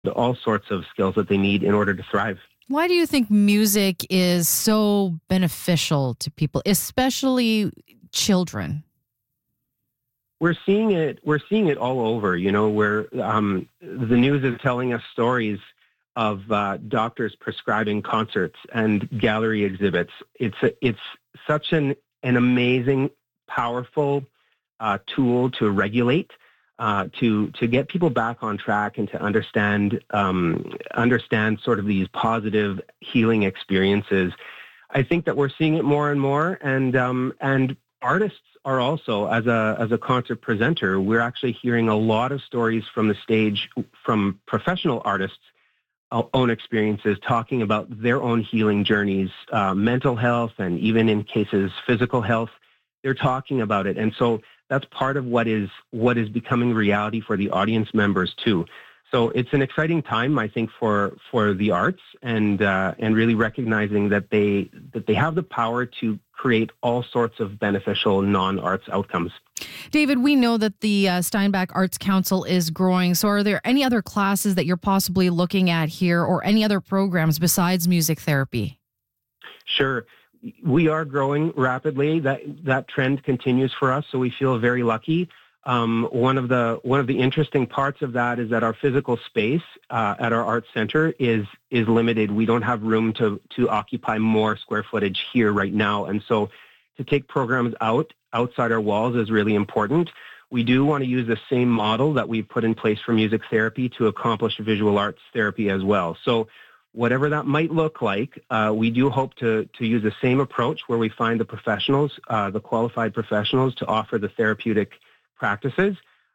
all sorts of skills that they need in order to thrive. Why do you think music is so beneficial to people, especially children? We're seeing it all over, where the news is telling us stories of doctors prescribing concerts and gallery exhibits. It's such an amazing, powerful tool to regulate, to get people back on track and to understand sort of these positive healing experiences. I think that we're seeing it more and more, and artists are also, as a concert presenter, we're actually hearing a lot of stories from the stage from professional artists' own experiences, talking about their own healing journeys, mental health, and even in cases physical health. They're talking about it, and so that's part of what is becoming reality for the audience members too. So it's an exciting time, I think, for the arts, and really recognizing that they have the power to create all sorts of beneficial non-arts outcomes. David, we know that the Steinbach Arts Council is growing. So are there any other classes that you're possibly looking at here, or any other programs besides music therapy? Sure. We are growing rapidly. That trend continues for us, so we feel very lucky. One of the interesting parts of that is that our physical space at our arts center is limited. We don't have room to occupy more square footage here right now, and so to take programs outside our walls is really important. We do want to use the same model that we've put in place for music therapy to accomplish visual arts therapy as well. So whatever that might look like, we do hope to use the same approach where we find the professionals, the qualified professionals, to offer the therapeutic practices,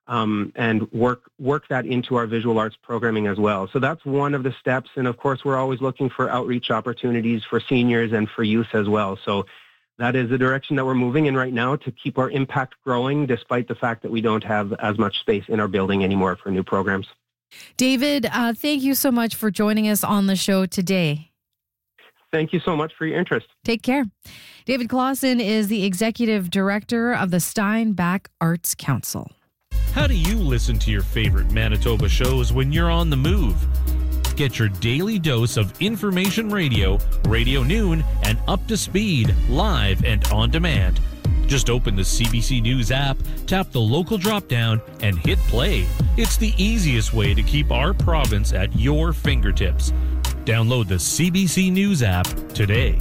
and work that into our visual arts programming as well. So that's one of the steps. And of course, we're always looking for outreach opportunities for seniors and for youth as well. So that is the direction that we're moving in right now, to keep our impact growing, despite the fact that we don't have as much space in our building anymore for new programs. David, thank you so much for joining us on the show today. Thank you so much for your interest. Take care. David Clausen is the Executive Director of the Steinbach Arts Council. How do you listen to your favorite Manitoba shows when you're on the move? Get your daily dose of information radio, Radio Noon, and Up to Speed, live and on demand. Just open the CBC News app, tap the local drop-down, and hit play. It's the easiest way to keep our province at your fingertips. Download the CBC News app today.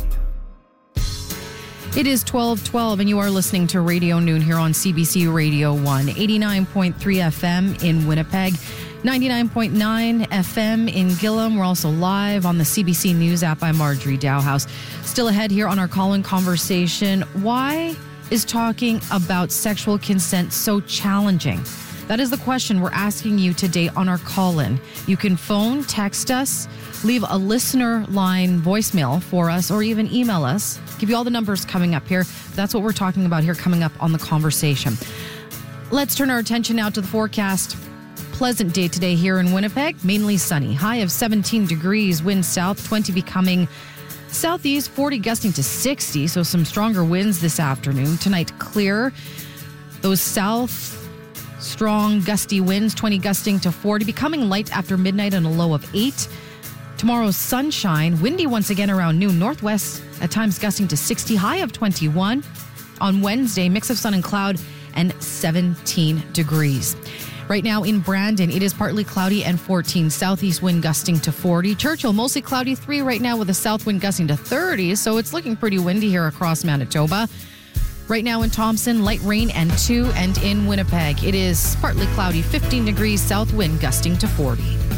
It is 12:12, and you are listening to Radio Noon here on CBC Radio 1, 89.3 FM in Winnipeg, 99.9 FM in Gillam. We're also live on the CBC News app. I'm Marjorie Dowhouse. Still ahead here on our call-in conversation. Why is talking about sexual consent so challenging? That is the question we're asking you today on our call-in. You can phone, text us, leave a listener line voicemail for us, or even email us. Give you all the numbers coming up here. That's what we're talking about here coming up on the conversation. Let's turn our attention now to the forecast. Pleasant day today here in Winnipeg, mainly sunny. High of 17 degrees, wind south, 20 becoming southeast, 40 gusting to 60, so some stronger winds this afternoon. Tonight, clear. Those south strong gusty winds, 20 gusting to 40, becoming light after midnight and a low of 8. Tomorrow's sunshine, windy once again around noon. Northwest at times gusting to 60, high of 21. On Wednesday, mix of sun and cloud and 17 degrees. Right now in Brandon, it is partly cloudy and 14. Southeast wind gusting to 40. Churchill, mostly cloudy, 3 right now with a south wind gusting to 30. So it's looking pretty windy here across Manitoba. Right now in Thompson, light rain and 2. And in Winnipeg, it is partly cloudy, 15 degrees, south wind gusting to 40.